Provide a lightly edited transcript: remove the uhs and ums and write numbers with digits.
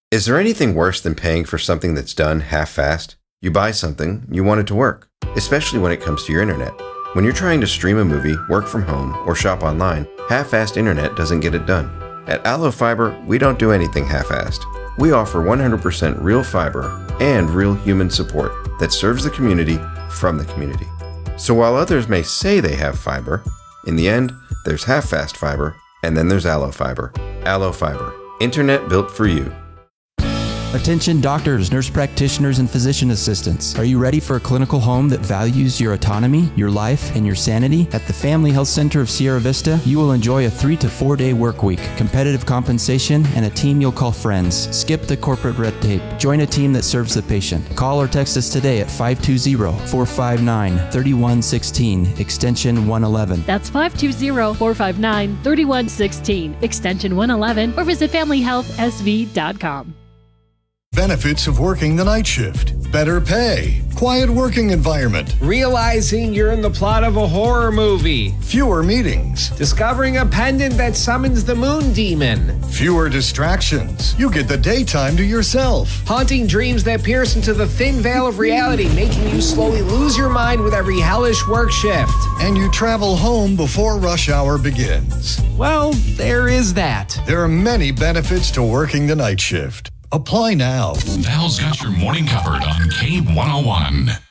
Is there anything worse than paying for something that's done half-assed? You buy something, you want it to work, especially when it comes to your internet. When you're trying to stream a movie, work from home, or shop online, half-assed internet doesn't get it done. At Allo Fiber, we don't do anything half-assed. We offer 100% real fiber and real human support that serves the community from the community. So while others may say they have fiber, in the end, there's half-fast fiber, and then there's Allo Fiber. Allo Fiber, internet built for you. Attention doctors, nurse practitioners, and physician assistants. Are you ready for a clinical home that values your autonomy, your life, and your sanity? At the Family Health Center of Sierra Vista, you will enjoy a 3 to 4 day work week, competitive compensation, and a team you'll call friends. Skip the corporate red tape. Join a team that serves the patient. Call or text us today at 520-459-3116, extension 111. That's 520-459-3116, extension 111, or visit FamilyHealthSV.com. Benefits of working the night shift. Better pay. Quiet working environment. Realizing you're in the plot of a horror movie. Fewer meetings. Discovering a pendant that summons the moon demon. Fewer distractions. You get the daytime to yourself. Haunting dreams that pierce into the thin veil of reality, making you slowly lose your mind with every hellish work shift. And you travel home before rush hour begins. Well, there is that. There are many benefits to working the night shift. Apply now. Val's got your morning covered on K101.